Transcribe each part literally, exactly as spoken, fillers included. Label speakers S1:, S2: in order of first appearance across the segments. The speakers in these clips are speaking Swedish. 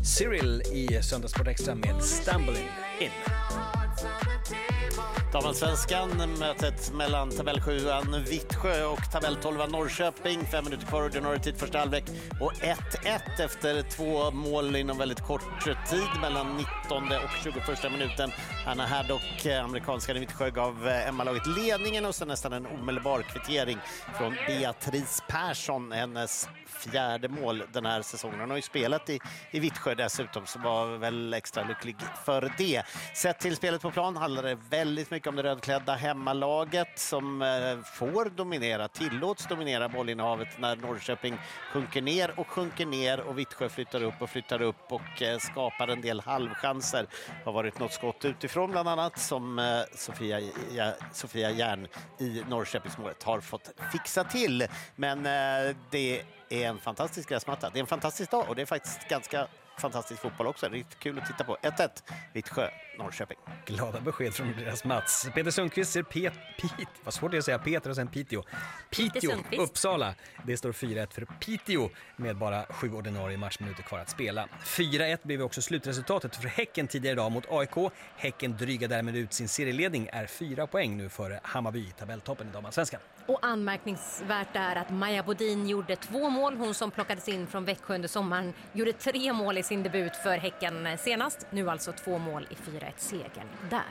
S1: Cyril i Söndagssport Extra med Stumbling In.
S2: Damallsvenskan, mötet mellan tabell sjuan Vittsjö och tabell tolvan Norrköping. Fem minuter kvar ordinarie tid första halvlek och ett ett efter två mål inom väldigt kort tid mellan nittonde och tjugoförsta minuten. Anna Haddock, amerikanska i Vittsjö, gav Emma-laget ledningen och sen nästan en omedelbar kvittering från Beatrice Persson, hennes fjärde mål den här säsongen. Hon har ju spelat i, i Vittsjö dessutom, så var väl extra lycklig för det. Sett till spelet på plan handlar det väldigt mycket om det rödklädda hemmalaget som eh, får dominera, tillåts dominera bollinnehavet när Norrköping sjunker ner och sjunker ner och Vittsjö flyttar upp och flyttar upp och eh, skapar en del halvchanser. Det har varit något skott utifrån bland annat som eh, Sofia, ja, Sofia Järn i Norrköpingsmålet har fått fixa till. Men eh, det är en fantastisk gräsmatta. Det är en fantastisk dag och det är faktiskt ganska fantastisk fotboll också. Det är kul att titta på. ett ett Vittsjö, Norrköping.
S1: Glada besked från deras Mats. Peter Sundqvist ser Pet... Pit... Vad svårt det är att säga Peter och sen Piteå. Piteå, Uppsala. Det står fyra ett för Piteå med bara sju ordinarie matchminuter kvar att spela. fyra ett blev också slutresultatet för Häcken tidigare idag mot A I K. Häcken drygar därmed ut sin serieledning, är fyra poäng nu före Hammarby i tabelltoppen i damallsvenskan.
S3: Och anmärkningsvärt är att Maja Bodin gjorde två mål. Hon som plockades in från Växjö under sommaren gjorde tre mål i sin debut för Häcken senast. Nu alltså två mål i fyra ett-segern där.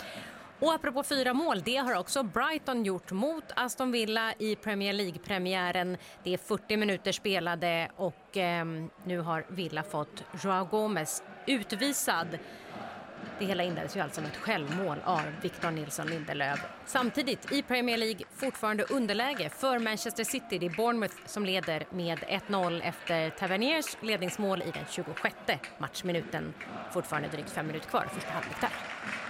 S3: Och apropå fyra mål, det har också Brighton gjort mot Aston Villa i Premier League-premiären. Det är fyrtio minuter spelade och eh, nu har Villa fått Joao Gomez utvisad. Det hela inleddes ju alltså med ett självmål av Victor Nilsson Lindelöf. Samtidigt i Premier League fortfarande underläge för Manchester City. Det är Bournemouth som leder med ett noll efter Taverniers ledningsmål i den tjugosjätte matchminuten. Fortfarande drygt fem minuter kvar, första halvlek där.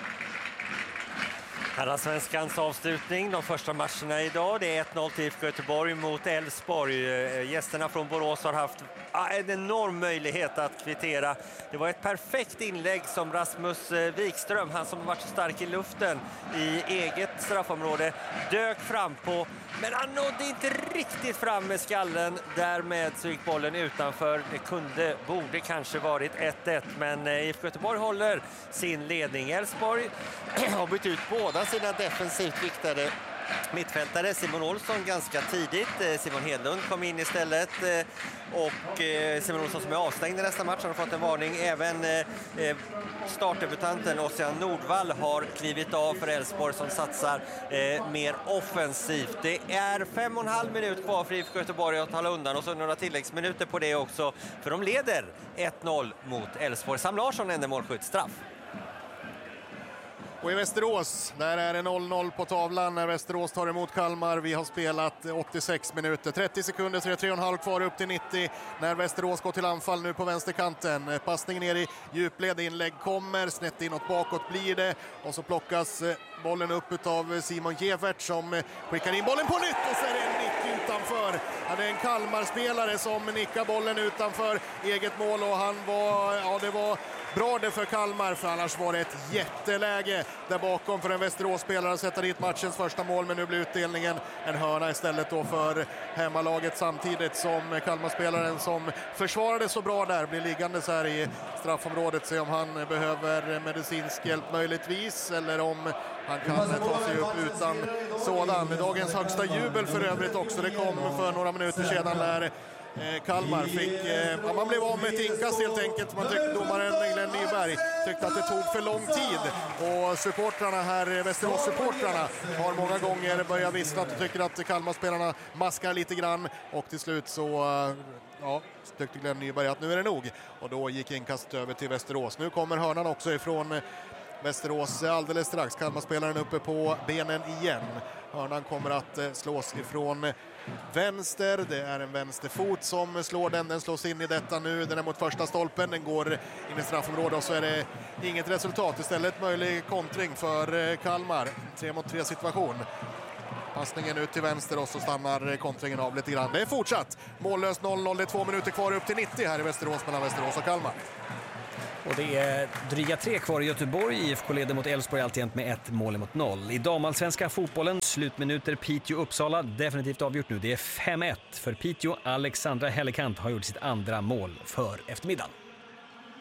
S4: Herrasvenskans avslutning, de första matcherna idag. Det är ett noll till I F K Göteborg mot Elfsborg. Gästerna från Borås har haft en enorm möjlighet att kvittera. Det var ett perfekt inlägg som Rasmus Wikström, han som varit så stark i luften i eget straffområde, dök fram på. Men han nådde inte riktigt fram med skallen. Därmed så gick bollen utanför. Det kunde, borde kanske varit ett ett. Men I F K Göteborg håller sin ledning. Elfsborg har bytt ut båda sina defensivt viktade mittfältare. Simon Olsson ganska tidigt. Simon Hedlund kom in istället. Och Simon Olsson som är avstängd i nästa match har fått en varning. Även startdebutanten Ossian Nordvall har klivit av för Elfsborg som satsar mer offensivt. Det är fem och en halv minut kvar för I F K Göteborg att tala undan och så några tilläggsminuter på det också. För de leder ett noll mot Elfsborg. Sam Larsson ände målskytt straff.
S5: Och i Västerås, där är det noll noll på tavlan när Västerås tar emot Kalmar. Vi har spelat åttiosex minuter, trettio sekunder, så det är tre och en halv kvar upp till nittio när Västerås går till anfall nu på vänsterkanten. Passning ner i djupled, inlägg kommer, snett inåt bakåt blir det. Och så plockas bollen upp av Simon Gevert som skickar in bollen på nytt och så är det en nick utanför. Ja, det är en Kalmar-spelare som nickar bollen utanför eget mål och han var, ja det var bra det för Kalmar, för annars var det ett jätteläge där bakom för en Västerås-spelare att sätta dit matchens första mål, men nu blir utdelningen en hörna istället då för hemmalaget, samtidigt som Kalmar-spelaren som försvarade så bra där blir liggande så här i straffområdet. Se om han behöver medicinsk hjälp möjligtvis eller om han kan ta sig upp utan sådan. Dagens högsta jubel för övrigt också, det kom för några minuter sedan där Kalmar fick, ja, man blev av med ett inkast helt enkelt. Man tyckte domaren Glenn Nyberg tyckte att det tog för lång tid och supportrarna här, Västerås-supportrarna har många gånger börjat vissla och tycker att Kalmar-spelarna maskar lite grann och till slut så ja, tyckte Glenn Nyberg att nu är det nog och då gick inkastet över till Västerås. Nu kommer hörnan också ifrån Västerås alldeles strax. Kalmar-spelaren uppe på benen igen. Hörnan kommer att slås ifrån vänster. Det är en vänsterfot som slår den. Den slås in i detta nu. Den är mot första stolpen. Den går in i straffområdet och så är det inget resultat. Istället möjlig kontring för Kalmar. Tre mot tre situation. Passningen ut till vänster och så stannar kontringen av lite grann. Det är fortsatt. Mållöst noll noll. Det är två minuter kvar upp till nittio här i Västerås mellan Västerås och Kalmar.
S1: Och det är dryga tre kvar i Göteborg. I F K leder mot Elfsborg alltjämt med ett mål mot noll. I damallsvenska fotbollen, slutminuter Piteå-Uppsala. Definitivt avgjort nu. Det är fem ett för Piteå. Alexandra Hellekant har gjort sitt andra mål för eftermiddagen.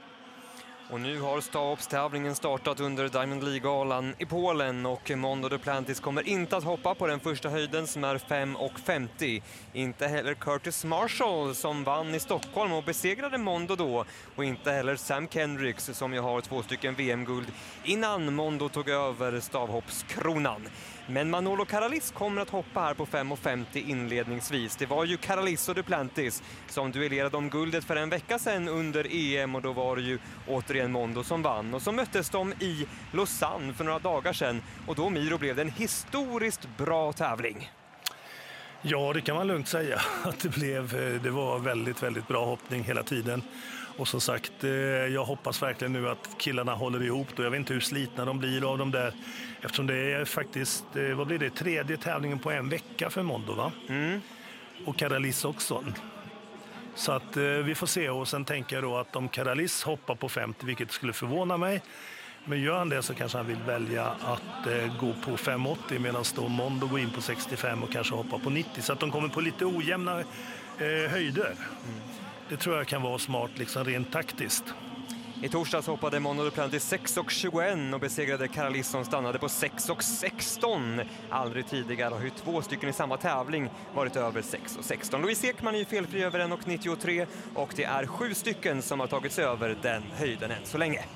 S6: Och nu har stavhoppstävlingen startat under Diamond League-galan i Polen och Mondo Duplantis kommer inte att hoppa på den första höjden som är fem femtio. Inte heller Curtis Marshall som vann i Stockholm och besegrade Mondo då, och inte heller Sam Kendricks som ju har två stycken V M-guld innan Mondo tog över stavhoppskronan. Men Manolo Caralis kommer att hoppa här på fem femtio inledningsvis. Det var ju Caralis och Duplantis som duellerade om guldet för en vecka sedan under E M, och då var det ju återigen Mondo som vann. Och så möttes de i Lausanne för några dagar sedan, och då Miro blev det en historiskt bra tävling.
S7: Ja, det kan man lugnt säga att det blev. Det var väldigt, väldigt bra hoppning hela tiden. Och som sagt, jag hoppas verkligen nu att killarna håller ihop. Då. Jag vet inte hur slitna de blir av dem där. Eftersom det är faktiskt, vad blir det, tredje tävlingen på en vecka för Mondo, va? Mm. Och Caralis också. Så att vi får se, och sen tänker jag då att om Caralis hoppar på femtio, vilket skulle förvåna mig. Men gör han det så kanske han vill välja att eh, gå på fem åttio, medan då Mondo går in på sextiofem och kanske hoppar på nittio. Så att de kommer på lite ojämna eh, höjder. Mm. Det tror jag kan vara smart, liksom rent taktiskt.
S6: I torsdags hoppade Mondo Duplantis sex tjugoett och besegrade Caralis som stannade på sex sexton. Aldrig tidigare har ju två stycken i samma tävling varit över sex sexton. Louise Ekman är ju felfri över en nittiotre, och det är sju stycken som har tagits över den höjden än så länge.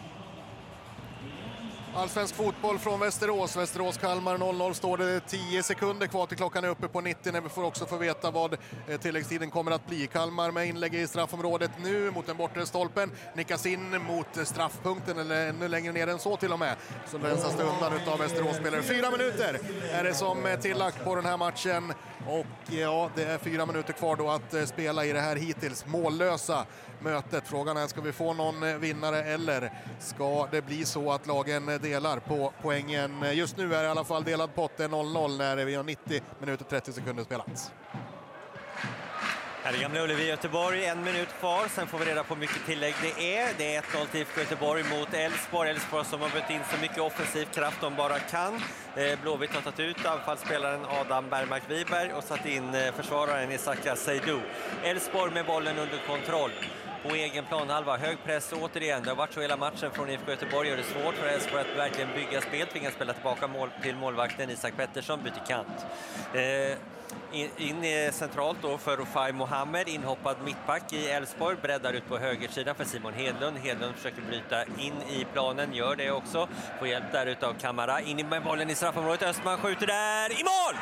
S5: Allsvensk fotboll från Västerås. Västerås-Kalmar noll noll står det tio sekunder kvar till klockan är uppe på nittio, när vi får också få veta vad tilläggstiden kommer att bli. Kalmar med inlägg i straffområdet nu mot den bortre stolpen. Nickas in mot straffpunkten, eller ännu längre ner än så till och med. Så rensas det undan utav Västerås-spelare. Fyra minuter är det som är tillagt på den här matchen. Och ja, det är fyra minuter kvar då att spela i det här hittills mållösa mötet. Frågan är, ska vi få någon vinnare eller ska det bli så att lagen delar på poängen? Just nu är det i alla fall delad pott, noll noll när vi har nittio minuter trettio sekunder spelats.
S4: Här är Gamla Ullevi, Göteborg, en minut kvar. Sen får vi reda på mycket tillägg det är. Det är ett noll till I F K Göteborg mot Elfsborg. Elfsborg som har bytt in så mycket offensiv kraft de bara kan. Blåvitt har tagit ut anfallsspelaren Adam Bergmark-Wiberg och satt in försvararen Isaka Seydou. Elfsborg med bollen under kontroll. På egen planhalva, hög press återigen. Det har varit så hela matchen från I F K Göteborg. Och det är svårt för Elfsborg att verkligen bygga spel. Tvingas spela tillbaka mål till målvakten Isak Pettersson, byter kant. Eh, in, in centralt då för Rufai Mohammed, inhoppad mittback i Elfsborg. Breddar ut på högersidan för Simon Hedlund. Hedlund försöker bryta in i planen, gör det också. Får hjälp där utav Kamara. In med bollen i straffområdet. Östman skjuter där, i mål!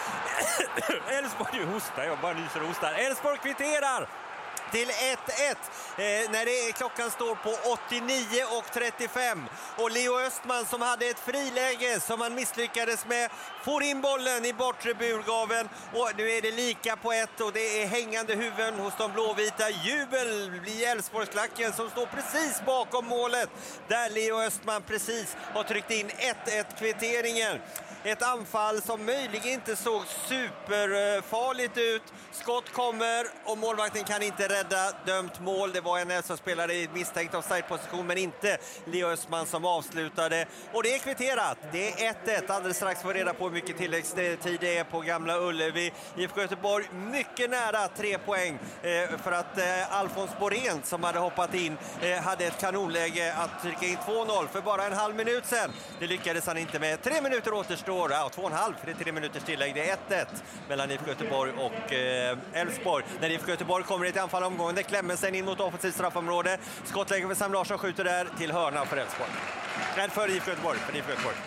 S4: Elfsborg hostar, jag bara lyser och hostar. Elfsborg kvitterar till ett ett eh, när det är, klockan står på åttionio och trettiofem, och Leo Östman som hade ett friläge som han misslyckades med får in bollen i bortre burgaven, och nu är det lika på ett, och det är hängande huvuden hos de blåvita. Jubel i Elfsborgsklacken som står precis bakom målet där Leo Östman precis har tryckt in ett ett kvitteringen. Ett anfall som möjligen inte såg superfarligt ut. Skott kommer och målvakten kan inte rädda dömt mål. Det var en Elfsborgsspelare i misstänkt offside-position, men inte Leo Östman som avslutade. Och det är kvitterat. Det är ett ett. Alldeles strax får vi reda på hur mycket tilläggstid det är på Gamla Ullevi. I F K Göteborg mycket nära tre poäng för att Alfons Borén som hade hoppat in hade ett kanonläge att trycka in två noll för bara en halv minut sedan. Det lyckades han inte med. Tre minuter återstår. Ja, två och en halv för det är tre minuters tillägg. Det är ett ett mellan I F K Göteborg och Elfsborg. När I F K Göteborg kommer ett anfall omgående. Klemmensen in mot offensivt straffområde. Skottläge för Sam Larsson, skjuter där till hörna för Elfsborg. Rädd för I F K Göteborg, för I F K Göteborg.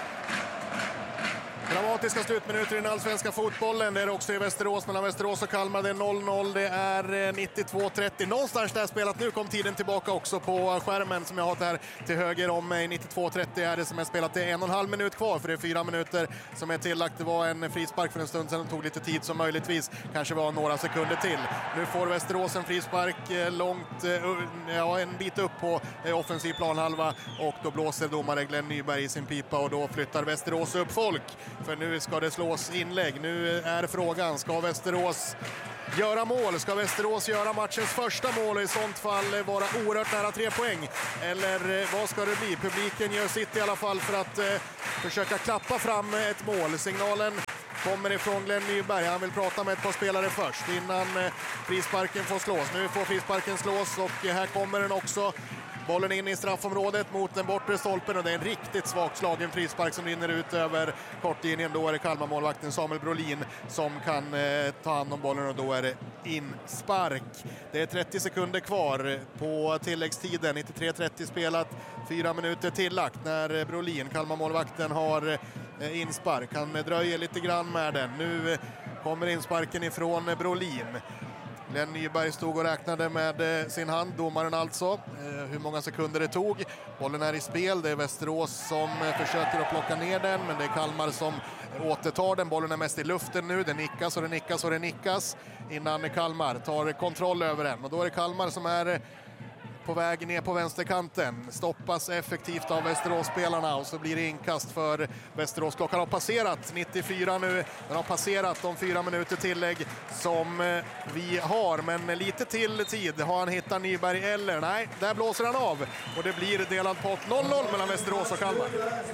S5: Dramatiska slutminuter i den allsvenska fotbollen. Det är också i Västerås mellan Västerås och Kalmar. Det är noll noll, det är nittiotvå trettio. Någonstans där spelat. Nu kom tiden tillbaka också på skärmen som jag har här till höger om mig. nittiotvå trettio är det som är spelat. Det är en och en halv minut kvar, för det är fyra minuter som är tillagt. Det var en frispark för en stund sedan. Det tog lite tid, som möjligtvis kanske var några sekunder till. Nu får Västerås en frispark långt, ja, en bit upp på offensiv planhalva, och då blåser domare Glenn Nyberg i sin pipa, och då flyttar Västerås upp folk. För nu ska det slås inlägg. Nu är frågan, ska Västerås göra mål? Ska Västerås göra matchens första mål och i sånt fall vara oerhört nära tre poäng? Eller vad ska det bli? Publiken gör sitt i alla fall för att eh, försöka klappa fram ett mål. Signalen kommer ifrån Glenn Nyberg. Han vill prata med ett par spelare först innan eh, frisparken får slås. Nu får frisparken slås, och här kommer den också. Bollen in i straffområdet mot den bortre stolpen och det är en riktigt svagt slagen frispark som rinner ut över kortlinjen. Då är det Kalmar-målvakten Samuel Brolin som kan eh, ta hand om bollen och då är det inspark. Det är trettio sekunder kvar på tilläggstiden, nittiotre trettio spelat, fyra minuter tillagt när Brolin, Kalmar-målvakten, har eh, inspark. Han dröjer lite grann med den. Nu kommer insparken ifrån Brolin. Glenn Nyberg stod och räknade med sin hand, domaren alltså, hur många sekunder det tog. Bollen är i spel, det är Västerås som försöker att plocka ner den, men det är Kalmar som återtar den. Bollen är mest i luften nu, det nickas och det nickas och det nickas innan Kalmar tar kontroll över den. Och då är det Kalmar som är på väg ner på vänsterkanten. Stoppas effektivt av Västerås-spelarna och så blir det inkast för Västerås. Klockan har passerat nittiofyra nu. Den har passerat de fyra minuter tillägg som vi har. Men lite till tid. Har han hittat Nyberg eller? Nej, där blåser han av. Och det blir delad pott noll noll mellan Västerås och Kalmar.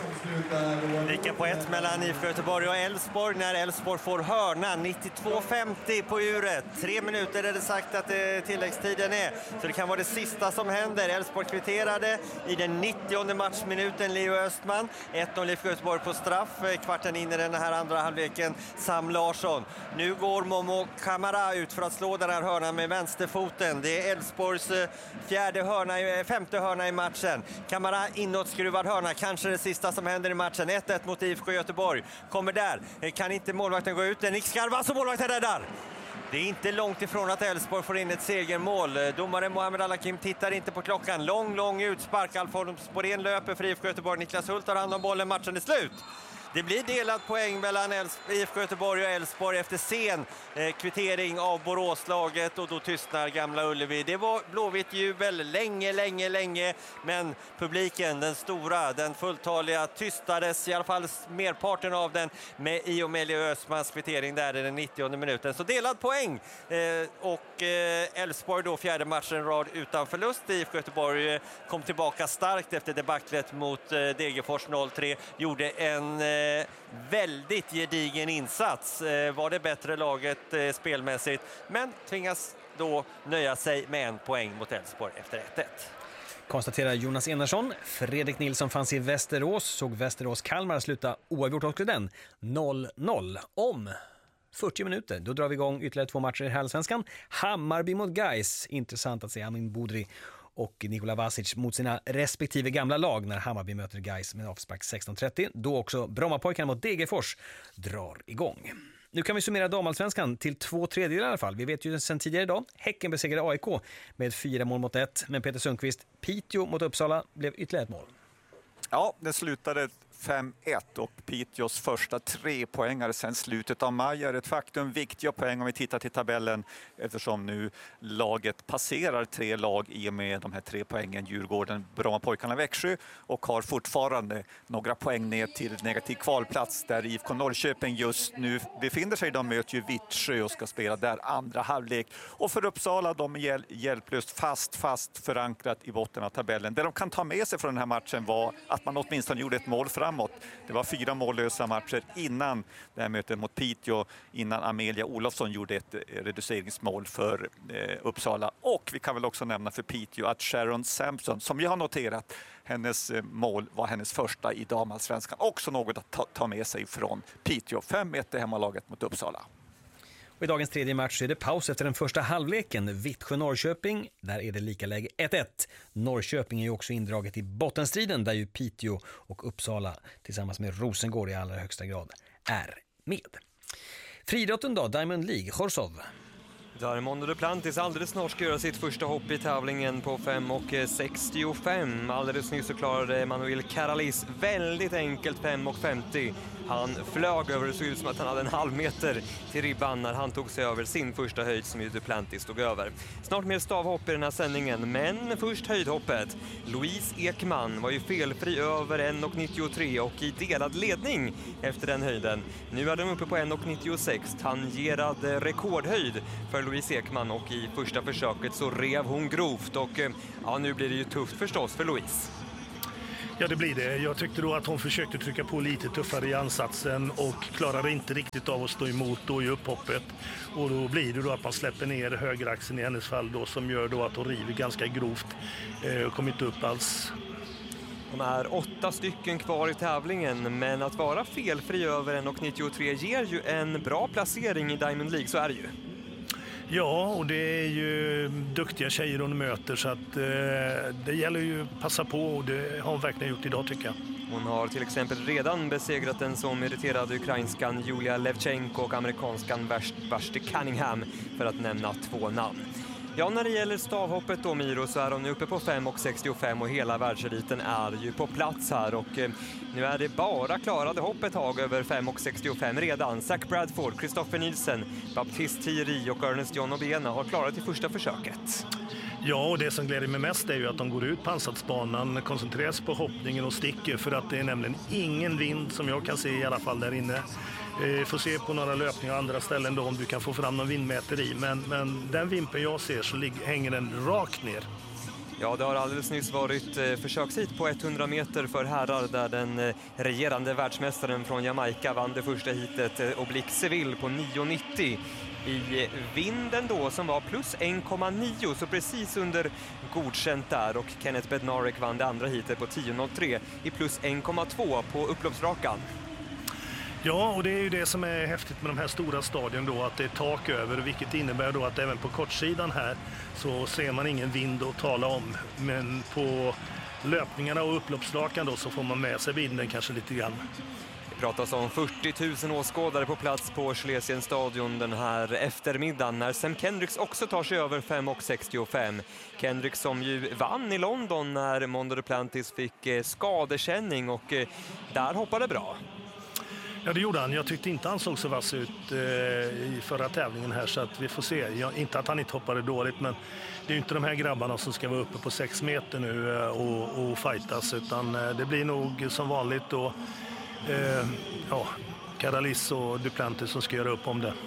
S4: Lika på ett mellan I F K Göteborg och Elfsborg när Elfsborg får hörna. nittiotvå femtio på uret. Tre minuter är det sagt att det tilläggstiden är. Så det kan vara det sista som händer. Elfsborg kvitterade i den nittionde matchminuten. Leo Östman. ett noll I F K Göteborg på straff. Kvarten in i den här andra halvleken. Sam Larsson. Nu går Momo Kamara ut för att slå den här hörnan med vänsterfoten. Det är Elfsborgs fjärde hörna, femte hörna i matchen. Kamara inåtskruvad hörna. Kanske det sista som händer i matchen. ett ett mot I F K Göteborg. Kommer där. Kan inte målvakten gå ut? Nick Skarva som målvakten räddar. Det är inte långt ifrån att Elfsborg får in ett segermål. Domare Mohamed Al-Hakim tittar inte på klockan. Lång, lång utspark. Alfons Borén löper för I F K Göteborg. Niklas Hult tar hand om bollen. Matchen är slut. Det blir delad poäng mellan I F K Göteborg och Elfsborg efter sen eh, kvittering av Boråslaget och då tystnar Gamla Ullevi. Det var blåvitt jubel länge, länge, länge, men publiken, den stora, den fulltaliga, tystades i alla fall merparten av den med i och med Leo Östmans kvittering där i den nittionde minuten. Så delad poäng eh, och eh, Elfsborg då fjärde matchen rad utan förlust. I F K Göteborg eh, kom tillbaka starkt efter debaclet mot eh, Degerfors noll tre, gjorde en eh, väldigt gedigen insats. Var det bättre laget spelmässigt, men tvingas då nöja sig med en poäng mot Elfsborg efter ett ett.
S1: Konstaterar Jonas Enarsson. Fredrik Nilsson fanns i Västerås, såg Västerås-Kalmar sluta oavgjort också den noll noll. Om fyrtio minuter, då drar vi igång ytterligare två matcher i Allsvenskan. Hammarby mot Gais. Intressant att se Amin Budri och Nikola Vasic mot sina respektive gamla lag när Hammarby möter Gais med avspark sexton trettio. Då också Brommapojkarna mot Degerfors drar igång. Nu kan vi summera damallsvenskan till två tredjedelar i alla fall. Vi vet ju sedan tidigare idag, Häcken besegrade A I K med fyra mål mot ett. Men Peter Sundqvist, Piteå mot Uppsala blev ytterligare ett mål.
S8: Ja, det slutade fem ett och Piteås första tre poängare sedan slutet av maj är ett faktum. Viktiga poäng om vi tittar till tabellen eftersom nu laget passerar tre lag i och med de här tre poängen. Djurgården, Brommapojkarna, Växjö och har fortfarande några poäng ner till negativ kvalplats där I F K Norrköping just nu befinner sig. De möter ju Vittsjö och ska spela där andra halvlek. Och för Uppsala, de är hjäl- hjälplöst fast, fast förankrat i botten av tabellen. Det de kan ta med sig från den här matchen var att man åtminstone gjorde ett mål fram. Det var fyra mållösa matcher innan det här mötet mot Piteå, innan Amelia Olofsson gjorde ett reduceringsmål för eh, Uppsala. Och vi kan väl också nämna för Piteå att Sharon Sampson, som jag har noterat, hennes eh, mål var hennes första i damallsvenskan. Också något att ta, ta med sig från Piteå. fem ett hemmalaget mot Uppsala.
S1: Och i dagens tredje match är det paus efter den första halvleken. Vittsjö-Norrköping, där är det lika läge ett ett. Norrköping är ju också indraget i bottenstriden där ju Piteå och Uppsala tillsammans med Rosengård i allra högsta grad är med. Friidrotten då, Diamond League, Horsov.
S6: Där Mondo Duplantis alldeles snart ska göra sitt första hopp i tävlingen på fem och sextiofem. Alldeles nyss så klarade Manuel Caralis väldigt enkelt fem och femtio. Han flög över, det såg ut som att han hade en halv meter till ribban när han tog sig över sin första höjd som ju Duplantis stod över. Snart mer stavhopp i den här sändningen, men först höjdhoppet. Louise Ekman var ju felfri över en och nittiotre och i delad ledning efter den höjden. Nu är de uppe på en och nittiosex, tangerad rekordhöjd för Louise Ekman och i första försöket så rev hon grovt och ja, nu blir det ju tufft förstås för Louise.
S7: Ja, det blir det. Jag tyckte då att hon försökte trycka på lite tuffare i ansatsen och klarade inte riktigt av att stå emot då i upphoppet. Och då blir det då att man släpper ner högeraxeln i hennes fall då, som gör då att hon river ganska grovt eh, och kommer inte upp alls.
S6: De är åtta stycken kvar i tävlingen, men att vara felfri över en komma nittiotre ger ju en bra placering i Diamond League, så är det ju.
S7: Ja, och det är ju duktiga tjejer hon möter, så att eh, det gäller ju att passa på, och det har hon verkligen gjort idag tycker jag.
S6: Hon har till exempel redan besegrat den som irriterade ukrainskan Julia Levchenko och amerikanskan Vashti Cunningham, för att nämna två namn. Ja, när det gäller stavhoppet då, Miro, så är hon uppe på fem komma sextiofem och hela världseliten är ju på plats här. Och eh, nu är det bara klarade hopp ett tag över fem komma sextiofem redan. Zach Bradford, Christopher Nielsen, Baptiste Thierry och Ernest John Obena har klarat i första försöket.
S7: Ja, och det som gläder mig mest är ju att de går ut på ansatsbanan, koncentrerar sig på hoppningen och sticker, för att det är nämligen ingen vind som jag kan se i alla fall där inne. Eh, får se på några löpningar och andra ställen då om du kan få fram någon vindmäteri, men, men den vimpen jag ser så ligger, hänger den rakt ner.
S6: Ja, det har alldeles nyss varit eh, försökshit på hundra meter för herrar där den eh, regerande världsmästaren från Jamaica vann det första hitet, eh, Oblique Seville på nio komma nittio. I vinden då som var plus en komma nio, så precis under godkänt där, och Kenneth Bednarek vann det andra hitet på tio komma noll tre i plus en komma två på upploppsrakan.
S7: Ja, och det är ju det som är häftigt med de här stora stadien då, att det är tak över, vilket innebär då att även på kortsidan här så ser man ingen vind att tala om, men på löpningarna och upploppsrakan då så får man med sig vinden kanske lite grann.
S6: Det pratas om fyrtio tusen åskådare på plats på Schlesien stadion den här eftermiddagen, när Sam Kendricks också tar sig över fem komma sextiofem. Kendricks som ju vann i London när Mondo Duplantis fick skadekänning, och där hoppade bra.
S7: Ja, det gjorde han. Jag tyckte inte han såg så vass ut eh, i förra tävlingen här, så att vi får se. Jag, inte att han inte hoppade dåligt, men det är ju inte de här grabbarna som ska vara uppe på sex meter nu eh, och, och fightas, utan eh, det blir nog som vanligt då eh, ja, Caralis och Duplantis som ska göra upp om det.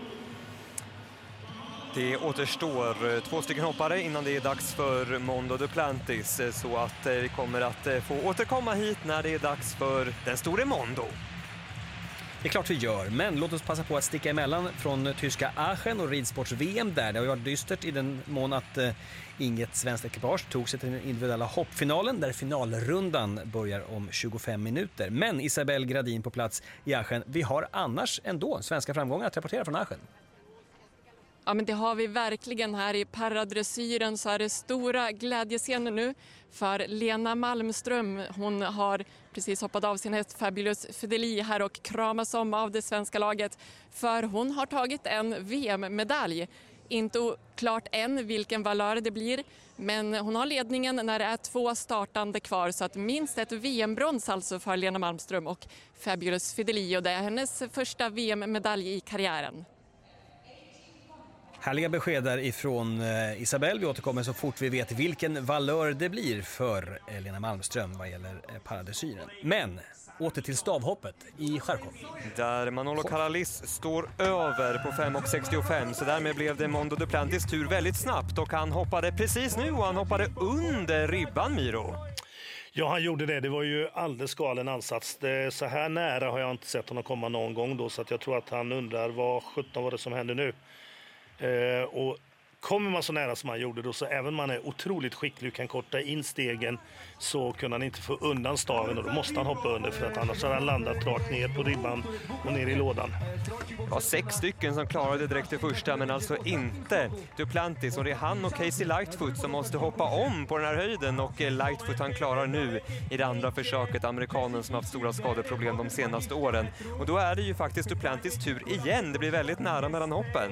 S6: Det återstår två stycken hoppare innan det är dags för Mondo Duplantis, så att vi kommer att få återkomma hit när det är dags för den stora Mondo.
S1: Det är klart vi gör, men låt oss passa på att sticka emellan från tyska Aachen och ridsports-V M där. Det har varit dystert i den mån att eh, inget svenskt ekipage tog sig till den individuella hoppfinalen, där finalrundan börjar om tjugofem minuter. Men Isabelle Gradin på plats i Aachen. Vi har annars ändå svenska framgångar att rapportera från Aachen.
S9: Ja, men det har vi verkligen. Här i paradressyren så är det stora glädjescener nu för Lena Malmström. Hon har precis hoppat av sin häst Fabulous Fideli här och kramas om av det svenska laget, för hon har tagit en V M-medalj. Inte klart än vilken valör det blir, men hon har ledningen när det är två startande kvar, så att minst ett V M-brons alltså för Lena Malmström och Fabulous Fideli, och det är hennes första V M-medalj i karriären.
S1: Härliga besked där ifrån Isabelle. Vi återkommer så fort vi vet vilken valör det blir för Lena Malmström vad gäller paradressyren. Men åter till stavhoppet i Skärkov.
S6: Där Manolo Caralis står över på fem komma sextiofem, så därmed blev det Mondo Duplantis tur väldigt snabbt, och han hoppade precis nu och han hoppade under ribban, Miro.
S7: Ja, han gjorde det. Det var ju alldeles galen ansats. Det, så här nära har jag inte sett honom komma någon gång då, så att jag tror att han undrar vad sjutton var det som hände nu. Eh, och kommer man så nära som han gjorde då, så även om man är otroligt skicklig och kan korta in stegen, så kunde han inte få undan staven, och då måste han hoppa under, för att annars har han landat rakt ner på ribban och ner i lådan.
S6: Det var sex stycken som klarade direkt det första, men alltså inte Duplantis, och det är han och Casey Lightfoot som måste hoppa om på den här höjden, och Lightfoot han klarar nu i det andra försöket, amerikanen som haft stora skadeproblem de senaste åren, och då är det ju faktiskt Duplantis tur igen. Det blir väldigt nära mellan hoppen.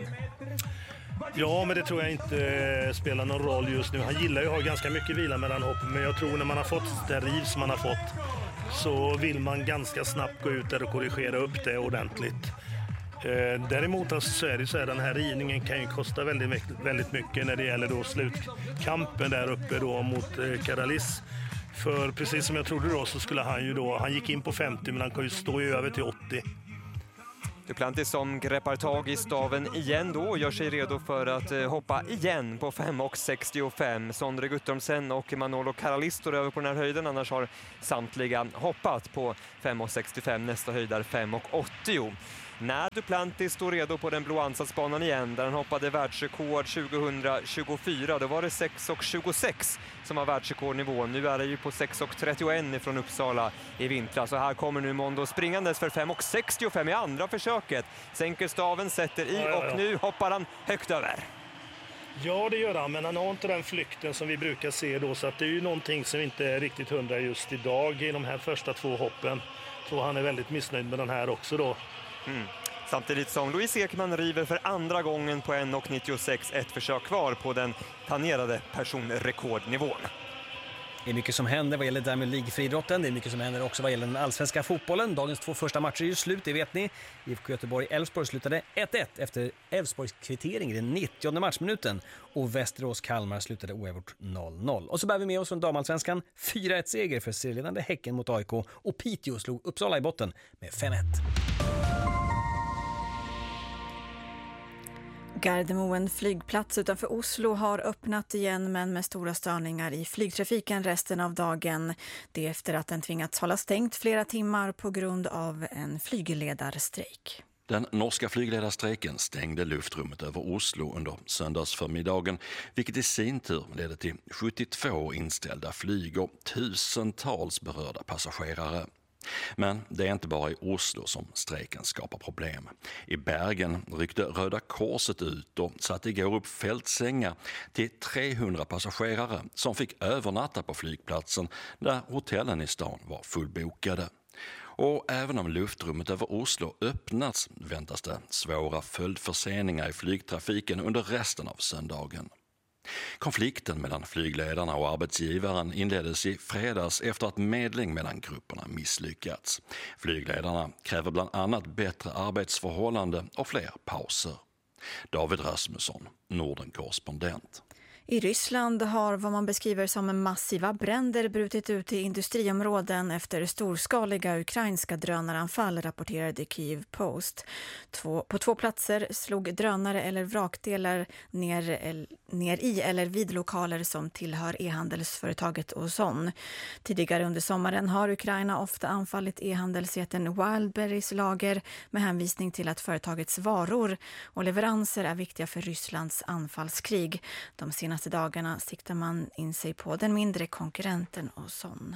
S7: Ja, men det tror jag inte spelar någon roll just nu. Han gillar ju att ha ganska mycket vila mellan hoppen, men jag tror när man har fått den riv som man har fått, så vill man ganska snabbt gå ut där och korrigera upp det ordentligt. Eh, däremot alltså, så är det så här, den här rivningen kan ju kosta väldigt, väldigt mycket när det gäller då slutkampen där uppe då mot eh, Caralis. För precis som jag trodde då, så skulle han ju då, han gick in på femtio, men han kan ju stå över till åttio.
S6: Duplantis som greppar tag i staven igen då och gör sig redo för att eh, hoppa igen på fem sextiofem. Sondre Guttormsen och Manolo Karalis står över på den här höjden, annars har samtliga hoppat på fem sextiofem. Nästa höjd är fem åttio. När Duplantis står redo på den blå ansatsbanan igen, där han hoppade världsrekord tjugohundratjugofyra, då var det sex tjugosex som var världsrekordnivån. Nu är det ju på sex trettioett från Uppsala i vintras. Så här kommer nu Mondo springandes för fem sextiofem i andra försöket. Sänker staven, sätter i och nu hoppar han högt över.
S7: Ja, det gör han, men han har inte den flykten som vi brukar se då, så att det är ju någonting som inte är riktigt hundra just idag i de här första två hoppen. Så han är väldigt missnöjd med den här också då.
S6: Mm. Samtidigt som Louise Ekman river för andra gången på en nittiosex, ett försök kvar på den planerade personrekordnivån.
S1: Det är mycket som händer vad gäller Diamond League-friidrotten. Det är mycket som händer också vad gäller den allsvenska fotbollen. Dagens två första matcher är ju slut, det vet ni. I F K Göteborg-Elfsborg slutade ett ett efter Elfsborgs kvittering i den nittionde matchminuten. Och Västerås-Kalmar slutade oavgjort noll noll. Och så bär vi med oss från damallsvenskan fyra ett seger för serieledande Häcken mot A I K. Och Piteå slog Uppsala i botten med fem ett.
S10: Gardermoen flygplats utanför Oslo har öppnat igen, men med stora störningar i flygtrafiken resten av dagen. Det är efter att den tvingats hålla stängt flera timmar på grund av en flygledarstrejk.
S11: Den norska flygledarstrejken stängde luftrummet över Oslo under söndagsförmiddagen, vilket i sin tur ledde till sjuttiotvå inställda flyg och tusentals berörda passagerare. Men det är inte bara i Oslo som strejken skapar problem. I Bergen ryckte Röda Korset ut och satte igår upp fältsängar till trehundra passagerare som fick övernatta på flygplatsen där hotellen i stan var fullbokade. Och även om luftrummet över Oslo öppnats väntas det svåra följdförseningar i flygtrafiken under resten av söndagen. Konflikten mellan flygledarna och arbetsgivaren inleddes i fredags efter att medling mellan grupperna misslyckats. Flygledarna kräver bland annat bättre arbetsförhållande och fler pauser. David Rasmusson, Norden-korrespondent.
S10: I Ryssland har vad man beskriver som massiva bränder brutit ut i industriområden efter storskaliga ukrainska drönaranfall, rapporterade Kyiv Post. Två, på två platser slog drönare eller vrakdelar ner, ner i eller vid lokaler som tillhör e-handelsföretaget Ozon. Tidigare under sommaren har Ukraina ofta anfallit e-handelsjätten Wildberries lager med hänvisning till att företagets varor och leveranser är viktiga för Rysslands anfallskrig. De senaste dagarna siktar man in sig på den mindre konkurrenten Ozon.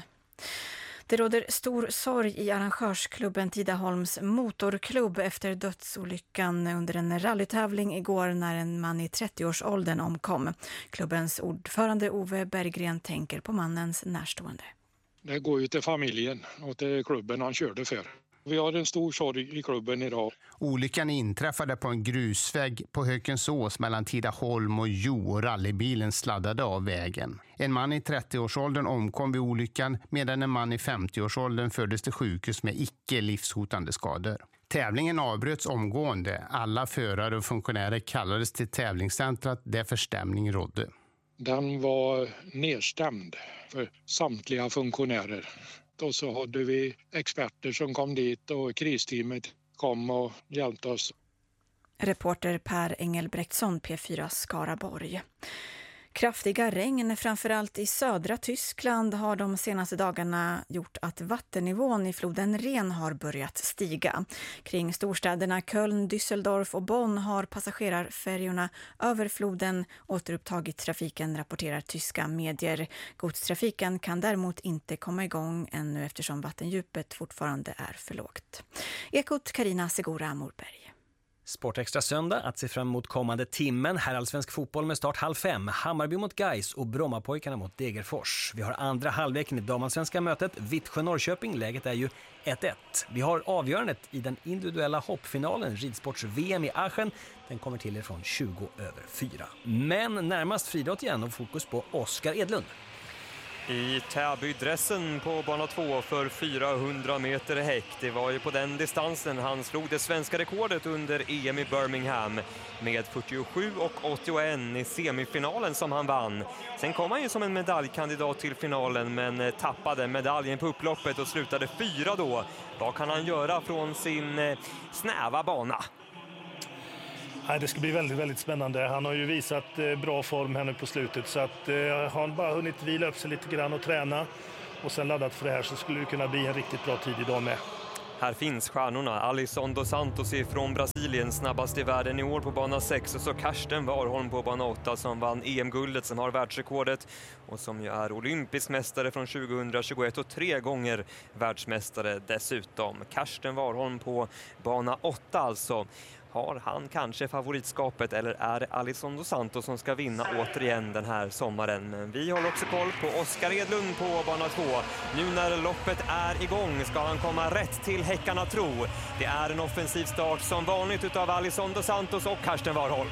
S10: Det råder stor sorg i arrangörsklubben Tidaholms motorklubb efter dödsolyckan under en rallytävling igår när en man i trettioårsåldern omkom. Klubbens ordförande Ove Berggren tänker på mannens närstående.
S12: Det går ju till familjen och till klubben han körde för. Vi har en stor sorg i klubben idag.
S13: Olyckan inträffade på en grusväg på Hökensås mellan Tidaholm och Jo och rallybilen sladdade av vägen. En man i trettioårsåldern omkom vid olyckan medan en man i femtioårsåldern fördes till sjukhus med icke livshotande skador. Tävlingen avbröts omgående. Alla förare och funktionärer kallades till tävlingscentrat där förstämning rådde.
S12: Den var nedstämd för samtliga funktionärer. Och så hade vi experter som kom dit och kristeamet kom och hjälpte oss.
S10: Reporter Per Engelbrektsson, P fyra Skaraborg. Kraftiga regn, framförallt i södra Tyskland, har de senaste dagarna gjort att vattennivån i floden Ren har börjat stiga. Kring storstäderna Köln, Düsseldorf och Bonn har passagerarfärjorna över floden återupptagit trafiken, rapporterar tyska medier. Godstrafiken kan däremot inte komma igång ännu eftersom vattendjupet fortfarande är för lågt. Ekot Carina Segura Morberg.
S1: Sportextra söndag att se fram emot kommande timmen. Här allsvensk fotboll med start halv fem. Hammarby mot Gais och Brommapojkarna mot Degerfors. Vi har andra halvleken i damallsvenska mötet. Vittsjö-Norrköping. Läget är ju ett ett. Vi har avgörandet i den individuella hoppfinalen. Ridsports-V M i Aachen. Den kommer till er från tjugo över fyra. Men närmast friidrott igen och fokus på Oskar Edlund.
S6: I Täby-dressen på bana två för fyrahundra meter häck. Det var ju på den distansen han slog det svenska rekordet under E M i Birmingham med fyrtiosju och åttioen i semifinalen som han vann. Sen kom han ju som en medaljkandidat till finalen men tappade medaljen på upploppet och slutade fyra då. Vad kan han göra från sin snäva bana?
S7: Det ska bli väldigt, väldigt spännande. Han har ju visat bra form här nu på slutet så att eh, har han bara hunnit vila upp sig lite grann och träna och sen laddat för det här så skulle det kunna bli en riktigt bra tid idag med.
S6: Här finns stjärnorna. Alisson dos Santos är från Brasilien, snabbast i världen i år på bana sex och så Karsten Warholm på bana åtta som vann E M-guldet, som har världsrekordet och som ju är olympisk mästare från tjugohundratjugoett och tre gånger världsmästare dessutom. Karsten Warholm på bana åtta alltså. Har han kanske favoritskapet eller är det Alisson dos Santos som ska vinna återigen den här sommaren? Men vi håller också koll på Oskar Edlund på bana två. Nu när loppet är igång ska han komma rätt till häckarna tro. Det är en offensiv start som vanligt utav Alisson dos Santos och Karsten Warholm.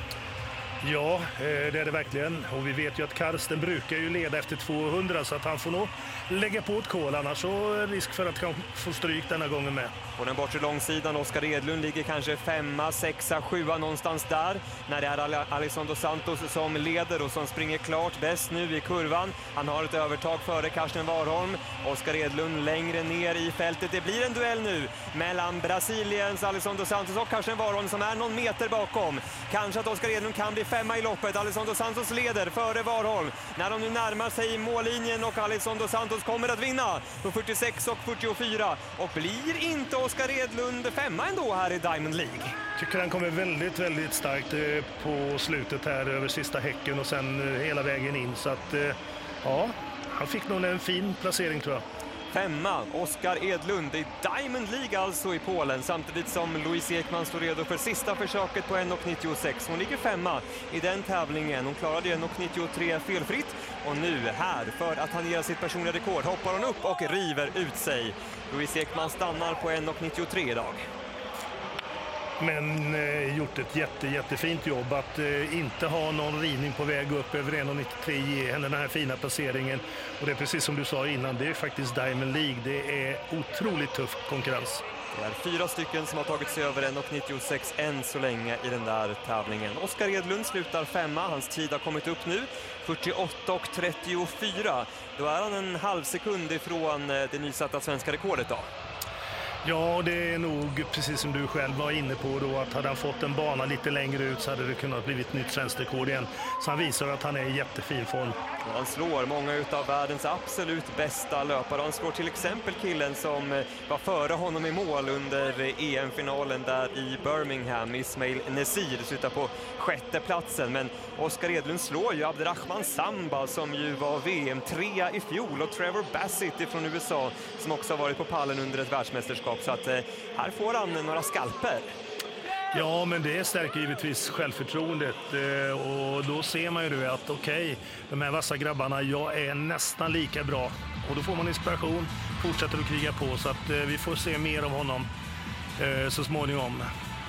S7: Ja, det är det verkligen. Och vi vet ju att Karsten brukar ju leda efter tvåhundra så att han får nog lägga på ett kol. Annars så risk för att han får stryk denna gången med.
S6: På den bortre långsidan, Oskar Edlund ligger kanske femma, sexa, sjua någonstans där. När det är Alisson dos Santos som leder och som springer klart bäst nu i kurvan. Han har ett övertag före Karsten Warholm. Oskar Edlund längre ner i fältet. Det blir en duell nu mellan Brasiliens Alisson dos Santos och Karsten Warholm som är någon meter bakom. Kanske att Oskar Edlund kan bli femma i loppet. Alisson dos Santos leder före Warholm. När de nu närmar sig mållinjen och Alisson dos Santos kommer att vinna på fyrtiosex och fyrtiofyra och blir inte Oskar Edlund femma ändå här i Diamond League.
S7: Tycker han kommer väldigt, väldigt starkt på slutet här över sista häcken och sen hela vägen in. Så att, ja, han fick nog en fin placering tror jag.
S6: Femma, Oskar Edlund i Diamond League alltså i Polen, samtidigt som Louise Ekman står redo för sista försöket på en nittiosex. Hon ligger femma i den tävlingen. Hon klarade en nittiotre felfritt och nu här för att han ger sitt personliga rekord hoppar hon upp och river ut sig. Louise Ekman stannar på en nittiotre idag.
S7: Men eh, gjort ett jätte, jättefint jobb att eh, inte ha någon rivning på väg upp över en nittiotre, ge henne den här fina placeringen. Och det är precis som du sa innan, det är faktiskt Diamond League. Det är otroligt tuff konkurrens.
S6: Det är fyra stycken som har tagit sig över en nittiosex än så länge i den där tävlingen. Oskar Edlund slutar femma, hans tid har kommit upp nu, fyrtioåtta och trettiofyra. Då är han en halv sekund ifrån det nysatta svenska rekordet då.
S7: Ja, det är nog precis som du själv var inne på då, att hade han fått en bana lite längre ut så hade det kunnat blivit nytt svenskt rekord igen. Så han visar att han är i jättefin form.
S6: Han slår många av världens absolut bästa löpare. Han slår till exempel killen som var före honom i mål under E M-finalen där i Birmingham, Ismail Nesir, slutar på sjätte platsen. Men Oskar Edlund slår ju Abderrahman Samba som ju var V M-trea i fjol och Trevor Bassett från U S A som också har varit på pallen under ett världsmästerskap. Så att här får han några skalper.
S7: Ja, men det stärker givetvis självförtroendet och då ser man ju att okej, okay, de här vassa grabbarna, jag är nästan lika bra. Och då får man inspiration, fortsätter att kriga på så att vi får se mer av honom så småningom.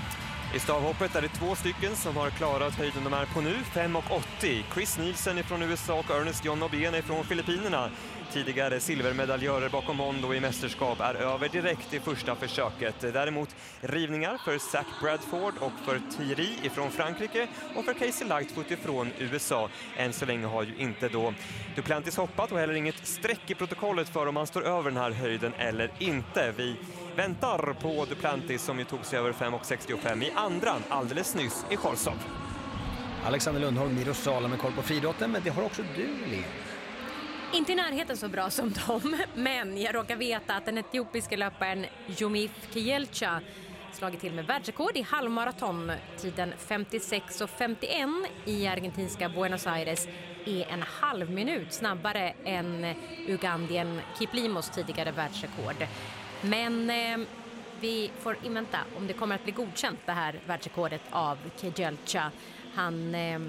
S6: I stavhoppet är det två stycken som har klarat höjden de är på nu, fem och åttio. Chris Nielsen från U S A och Ernest John Obiene från Filippinerna. Tidigare silvermedaljörer bakom Mondo i mästerskap är över direkt i första försöket. Däremot rivningar för Zach Bradford och för Thierry från Frankrike och för Casey Lightfoot från U S A. Än så länge har ju inte då Duplantis hoppat och heller inget streck i protokollet för om han står över den här höjden eller inte. Vi väntar på Duplantis som ju tog sig över fem och sextiofem i andra alldeles nyss i Chorzów.
S1: Alexander Lundholm, Miro Sala med koll på friidrotten, men det har också du, Lea.
S3: Inte i närheten så bra som dem, men jag råkar veta att den etiopiska löparen Jomif Kielcha slagit till med världsrekord i halvmaraton. Tiden femtiosex och femtioen i argentinska Buenos Aires är en halv minut snabbare än Ugandien Kiplimos tidigare världsrekord. Men eh, vi får invänta om det kommer att bli godkänt det här världsrekordet av Kielcha. Han... Eh,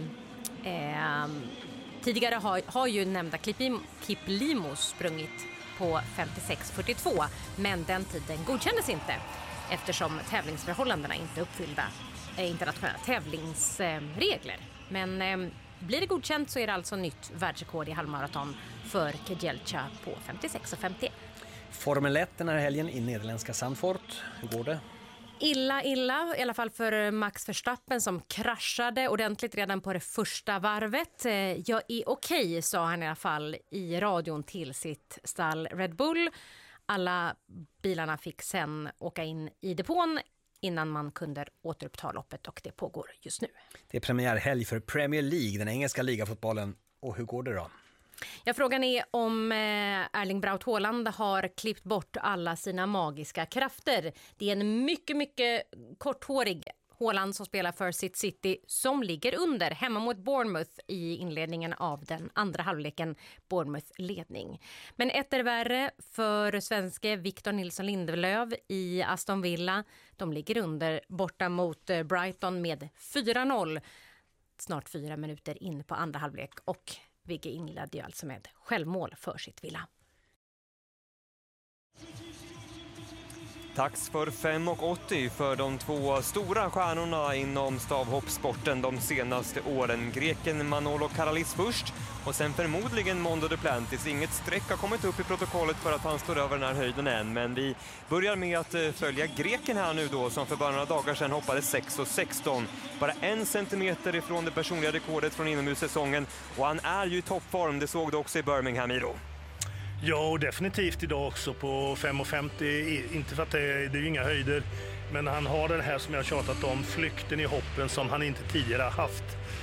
S3: eh, Tidigare har, har ju nämnda Kiplimos sprungit på femtiosex fyrtiotvå, men den tiden godkändes inte eftersom tävlingsförhållandena inte uppfyllda internationella tävlingsregler. Men eh, blir det godkänt så är det alltså nytt världsrekord i halvmaraton för Kejelcha på femtiosex och femtioett.
S1: Formel ett den här helgen i nederländska Zandvoort. Hur går det?
S3: Illa, illa, i alla fall för Max Verstappen som kraschade ordentligt redan på det första varvet. Jag är okej, sa han i alla fall i radion till sitt stall Red Bull. Alla bilarna fick sen åka in i depån innan man kunde återuppta loppet och det pågår just nu.
S1: Det är premiärhelg för Premier League, den engelska ligafotbollen. Och hur går det då?
S3: Ja, frågan är om Erling Braut Haaland har klippt bort alla sina magiska krafter. Det är en mycket, mycket korthårig Haaland som spelar för sitt City som ligger under hemma mot Bournemouth i inledningen av den andra halvleken, Bournemouth-ledning. Men ett är värre för svenske Victor Nilsson Lindelöf i Aston Villa. De ligger under borta mot Brighton med fyra noll. Snart fyra minuter in på andra halvlek och Vigge inledde ju alltså med självmål för sitt Villa.
S6: Tax för fem åttio för de två stora stjärnorna inom stavhoppsporten de senaste åren. Greken Manolo Karalis först och sen förmodligen Mondo Duplantis. Inget streck har kommit upp i protokollet för att han står över den här höjden än. Men vi börjar med att följa greken här nu då som för bara några dagar sedan hoppade sex sexton. Bara en centimeter ifrån det personliga rekordet från inomhussäsongen. Och han är ju i toppform, det såg du också i Birmingham, Miro.
S7: Ja, och definitivt idag också på fem femtio, inte för att det är, det är ju inga höjder, men han har den här som jag har tjatat om, flykten i hoppen som han inte tidigare har haft.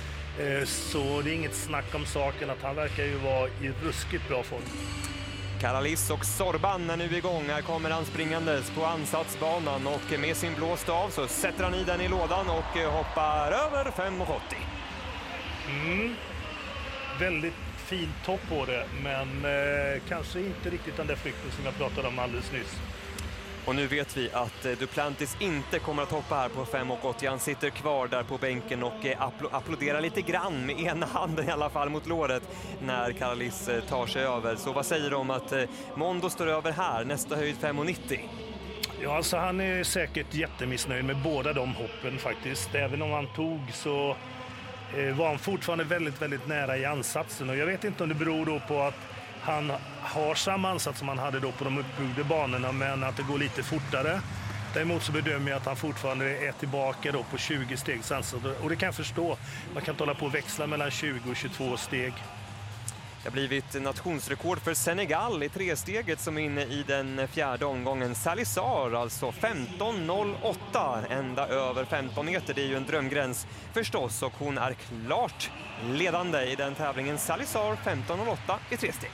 S7: Så det är inget snack om saken att han verkar ju vara i ruskigt bra form.
S6: Karalis och Sorban är nu igång. Här kommer han springandes på ansatsbanan och med sin blå stav så sätter han i den i lådan och hoppar över fem åttio.
S7: Mm. Väldigt fin topp på det, men eh, kanske inte riktigt den där flykten som jag pratade om alldeles nyss.
S6: Och nu vet vi att eh, Duplantis inte kommer att hoppa här på fem åttio. Han sitter kvar där på bänken och eh, appl- applåderar lite grann med ena handen i alla fall mot låret när Karalis eh, tar sig över. Så vad säger du om att eh, Mondo står över här, nästa höjd fem nittio?
S7: Ja, alltså han är säkert jättemissnöjd med båda de hoppen faktiskt. Även om han tog så var han fortfarande väldigt, väldigt nära i ansatsen. Och jag vet inte om det beror då på att han har samma ansats som han hade då på de uppbyggda banorna, men att det går lite fortare. Däremot så bedömer jag att han fortfarande är tillbaka då på tjugo stegs ansats. Och det kan jag förstå. Man kan hålla på och växla mellan tjugo och tjugotvå steg.
S6: Det har blivit nationsrekord för Senegal i tresteget som är inne i den fjärde omgången. Salazar alltså femton noll åtta, ända över femton meter. Det är ju en drömgräns förstås och hon är klart ledande i den tävlingen. Salazar femton noll åtta i tresteg.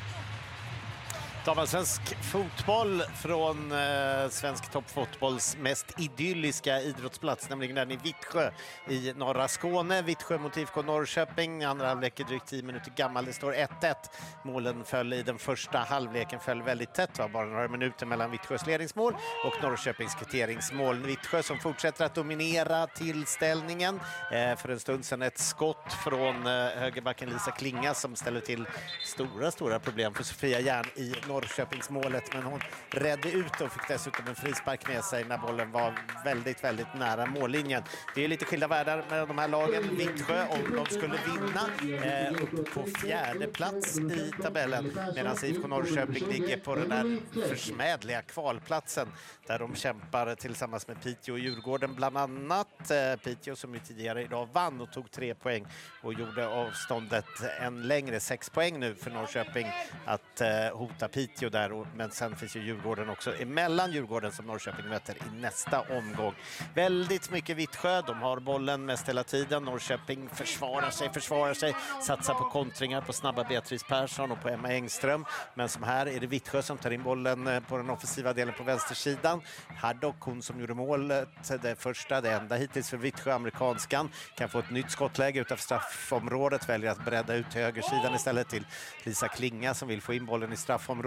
S2: Damallsvensk fotboll från eh, svensk toppfotbolls mest idylliska idrottsplats, nämligen den i Vittsjö i norra Skåne. Vittsjö mot I F K Norrköping. Andra halvlek är drygt tio minuter gammal. Det står ett ett. Målen föll i den första halvleken, föll väldigt tätt. Det var bara några minuter mellan Vittsjös ledningsmål och Norrköpings kvitteringsmål. Vittsjö som fortsätter att dominera tillställningen. Eh, för en stund sedan ett skott från eh, högerbacken Lisa Klinga som ställer till stora, stora problem för Sofia Järn i Norrköpingsmålet, men hon räddade ut och fick dessutom en frispark med sig när bollen var väldigt, väldigt nära mållinjen. Det är lite skilda världar med de här lagen. Vittsjö, om de skulle vinna, eh, upp på fjärde plats i tabellen, medan I F K Norrköping ligger på den där försmädliga kvalplatsen där de kämpar tillsammans med Piteå och Djurgården bland annat. Eh, Piteå som ju tidigare idag vann och tog tre poäng och gjorde avståndet en längre, sex poäng nu för Norrköping att eh, hota Piteå där, men sen finns ju Djurgården också emellan Djurgården som Norrköping möter i nästa omgång. Väldigt mycket Vittsjö, de har bollen mest hela tiden. Norrköping försvarar sig, försvarar sig, satsar på kontringar på snabba Beatrice Persson och på Emma Engström, men som här är det Vittsjö som tar in bollen på den offensiva delen på vänstersidan. Haddock, hon som gjorde målet, det första, det enda hittills för Vittsjö, amerikanskan, kan få ett nytt skottläge utanför straffområdet, väljer att bredda ut till högersidan istället till Lisa Klinga som vill få in bollen i straffområdet.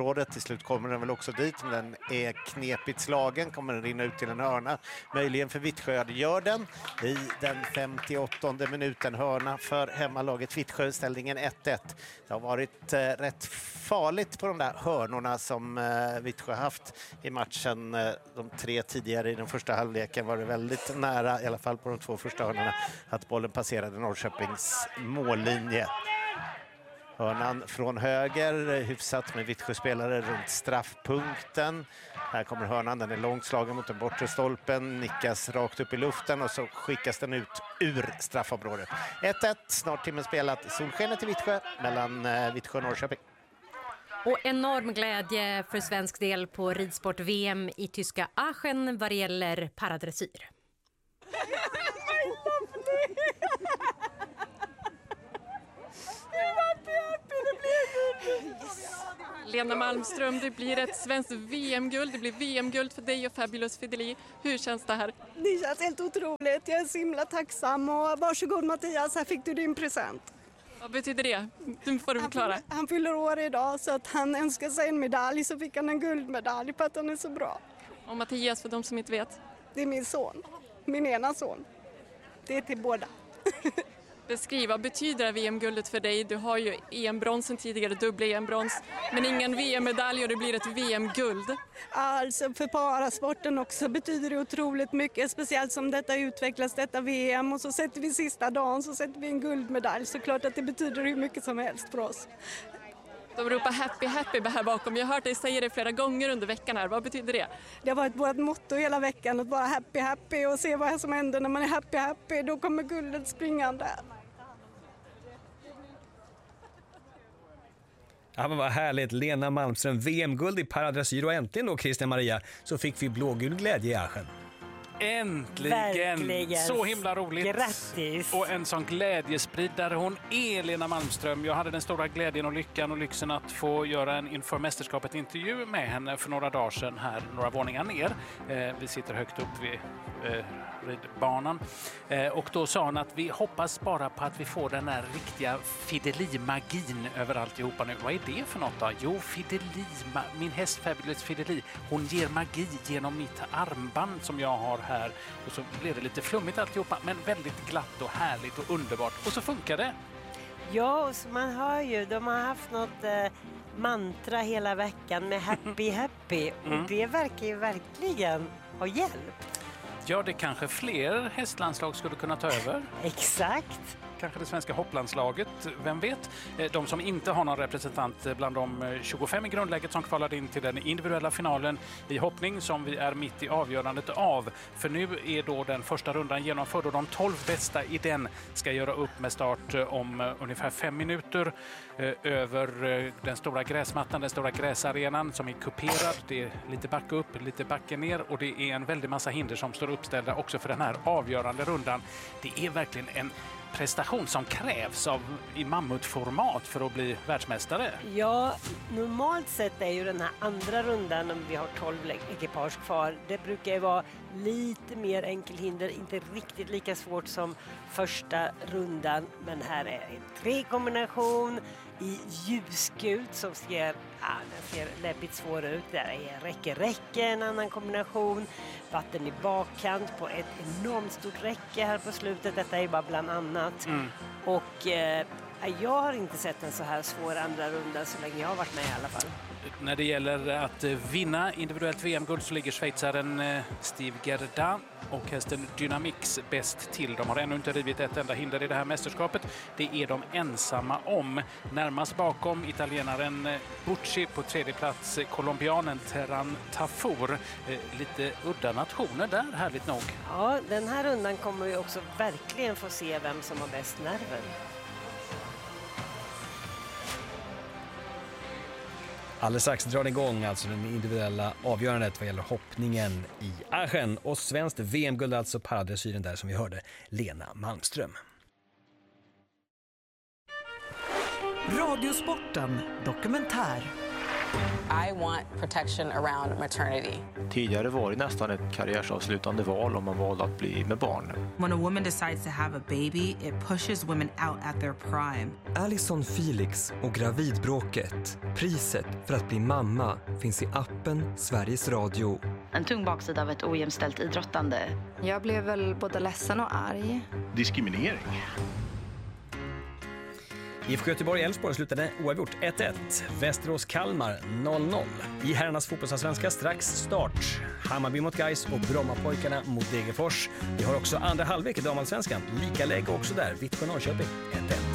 S2: straffområdet. Till slut kommer den väl också dit, men den är knepigt slagen. Kommer den rinna ut till en hörna. Möjligen för Vittsjö. Det gör den i den femtioåttonde minuten. Hörna för hemmalaget Vittsjö. Ställningen ett ett. Det har varit eh, rätt farligt på de där hörnorna som eh, Vittsjö haft i matchen. Eh, de tre tidigare i den första halvleken var det väldigt nära, i alla fall på de två första hörnorna, att bollen passerade Norrköpings mållinje. Hörnan från höger, hyfsat med Vittsjö-spelare runt straffpunkten. Här kommer hörnan, den är långt slagen mot den bortre stolpen, nickas rakt upp i luften och så skickas den ut ur straffområdet. ett ett, snart timmen spelat, solskenet i Vittsjö mellan Vittsjö och Norrköping.
S3: Och enorm glädje för svensk del på ridsport-V M i tyska Aachen vad det gäller paradressyr.
S9: Lena Malmström, det blir ett svenskt V M-guld. Det blir V M-guld för dig och Fabulous Fideli. Hur känns det här?
S14: Det känns helt otroligt. Jag är så himla tacksam. Och varsågod Mattias, här fick du din present.
S9: Vad betyder det? Du får du förklara.
S14: Han, han fyller år idag, så att han önskar sig en medalj, så fick han en guldmedalj för att han är så bra.
S9: Och Mattias, för de som inte vet?
S14: Det är min son. Min ena son. Det är till båda.
S9: Beskriv, vad betyder V M-guldet för dig? Du har ju E M-bronsen tidigare, dubbla E M-brons, men ingen V M-medalj och det blir ett V M-guld.
S14: Alltså för parasporten också betyder det otroligt mycket, speciellt som detta utvecklas, detta V M, och så sätter vi sista dagen så sätter vi en guldmedalj, så klart att det betyder hur mycket som helst för oss.
S9: De ropar happy happy här bakom. Jag har hört dig säga det flera gånger under veckan här. Vad betyder det?
S14: Det har varit vårt motto hela veckan, att vara happy happy och se vad som händer när man är happy happy. Då kommer guldet springande.
S1: Ja, men vad härligt. Lena Malmström, V M-guld i paradressyr, och äntligen då, Christian Maria, så fick vi blågul glädje i Aachen.
S15: Äntligen!
S16: Verkligen.
S15: Så himla roligt.
S16: Grattis!
S15: Och en sån glädjespridare hon är, Lena Malmström. Jag hade den stora glädjen och lyckan och lyxen att få göra en inför mästerskapet intervju med henne för några dagar sedan här, några våningar ner. Eh, vi sitter högt upp vid eh, ridbanan. Eh, och då sa hon att vi hoppas bara på att vi får den här riktiga Fideli-magin över alltihopa nu. Vad är det för något då? Jo, Fideli, min häst Fabulous Fideli. Hon ger magi genom mitt armband som jag har här. Och så blev det lite flummigt alltihopa, men väldigt glatt och härligt och underbart. Och så funkar det.
S16: Ja, och man hör ju, de har haft något eh, mantra hela veckan med happy happy. Mm. Och det verkar ju verkligen ha hjälpt.
S15: Ja, det kanske fler hästlandslag skulle kunna ta över.
S16: Exakt.
S15: Kanske det svenska hopplandslaget, vem vet? De som inte har någon representant bland de tjugofem i grundläget som kvalade in till den individuella finalen i hoppning som vi är mitt i avgörandet av. För nu är då den första rundan genomförd och de tolv bästa i den ska göra upp med start om ungefär fem minuter över den stora gräsmattan, den stora gräsarenan som är kuperad. Det är lite backe upp, lite backe ner och det är en väldig massa hinder som står uppställda också för den här avgörande rundan. Det är verkligen en prestation som krävs av i mammutformat för att bli världsmästare.
S16: Ja, normalt sett är ju den här andra rundan, om vi har tolv ekipage kvar, det brukar ju vara lite mer enkelhinder, inte riktigt lika svårt som första rundan, men här är en tre-kombination i ljusgult som ser, ja, den ser läbbigt svår ut. Där är räcke-räcke, en annan kombination. Vatten i bakkant på ett enormt stort räcke här på slutet. Detta är bara bland annat. Mm. Och eh, jag har inte sett en så här svår andra runda så länge jag har varit med i alla fall.
S15: När det gäller att vinna individuellt V M-guld så ligger schweizaren Steve Gerda och hästen Dynamix bäst till. De har ännu inte rivit ett enda hinder i det här mästerskapet. Det är de ensamma om. Närmast bakom italienaren Bucci på tredje plats, colombianen Terran Tafour. Lite udda nationer där, härligt nog.
S16: Ja, den här rundan kommer vi också verkligen få se vem som har bäst nerver.
S1: Alldeles strax drar igång alltså den individuella avgörandet vad gäller hoppningen i Aachen. Och svenskt V M-guld alltså paradressyren där som vi hörde, Lena Malmström.
S17: Radiosporten dokumentär. I want protection around maternity.
S18: Tidigare var det nästan ett karriärsavslutande val om man valde att bli med barn.
S19: When a woman decides to have a baby, it pushes women out at their prime.
S20: Alison Felix och gravidbråket. Priset för att bli mamma finns i appen Sveriges Radio.
S21: En tung baksida av ett ojämställt idrottande.
S22: Jag blev väl både ledsen och arg.
S5: Diskriminering.
S1: I IFK Göteborg-Elfsborg slutade oavgjort ett ett. Västerås-Kalmar noll noll. I herrarnas fotbollsallsvenska strax start. Hammarby mot Gais och Brommapojkarna mot Degerfors. Vi har också andra halvlek i damallsvenskan. Lika läge också där. Vittsjö-Norrköping ett ett.